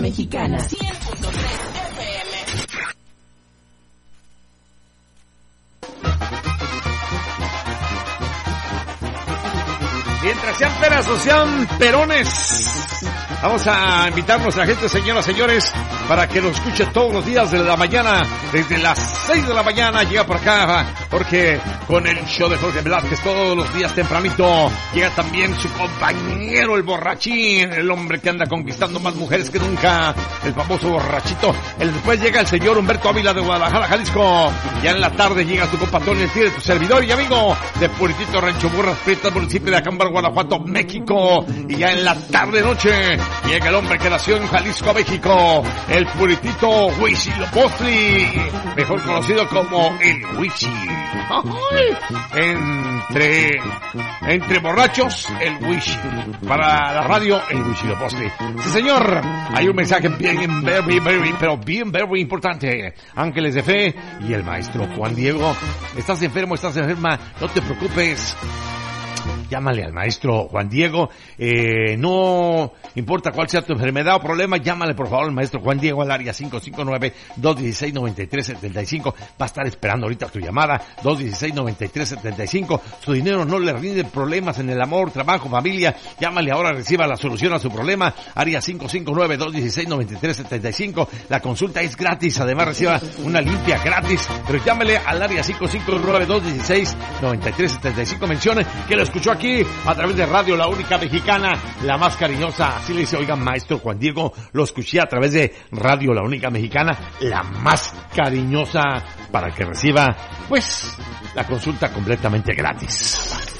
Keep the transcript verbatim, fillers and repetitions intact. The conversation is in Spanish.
Mexicana, cien punto tres F M. Mientras sean peras o sean perones, vamos a invitarnos a la gente, señoras y señores, para que nos escuche todos los días de la mañana, desde las seis de la mañana, llega por acá Jorge con el show de Jorge Velázquez, todos los días tempranito, llega también su compañero, el borrachín, el hombre que anda conquistando más mujeres que nunca, el famoso borrachito. El, después llega el señor Humberto Ávila de Guadalajara, Jalisco, ya en la tarde llega tu compa Tony El Tigre, tu servidor y amigo de Puritito Rancho Burras Prietas, municipio de Acámbaro, Guanajuato, México, y ya en la tarde noche llega el hombre que nació en Jalisco, México, el Puritito Huitzilopochtli, mejor conocido como el Huichi. Entre entre borrachos, el Huichi. Para la radio, el Huitzilopochtli. Sí, señor, hay un mensaje bien, very, very, pero bien, very importante. Ángeles de Fe y el maestro Juan Diego. ¿Estás enfermo? ¿Estás enferma? No te preocupes. Llámale al maestro Juan Diego, eh, no importa cuál sea tu enfermedad o problema, llámale por favor al maestro Juan Diego al área cinco cinco nueve, dos uno seis, nueve tres siete cinco, va a estar esperando ahorita tu llamada, dos uno seis, nueve tres siete cinco, su dinero no le rinde, problemas en el amor, trabajo, familia, llámale ahora, reciba la solución a su problema, área cinco cinco nueve, dos uno seis, nueve tres siete cinco, la consulta es gratis, además reciba una limpia gratis, pero llámale al área cinco cinco nueve, dos uno seis, nueve tres siete cinco, mencione que lo escuchó aquí a través de Radio La Única Mexicana, la más cariñosa. Así le dice, oiga, maestro Juan Diego, lo escuché a través de Radio La Única Mexicana, la más cariñosa, para que reciba, pues, la consulta completamente gratis.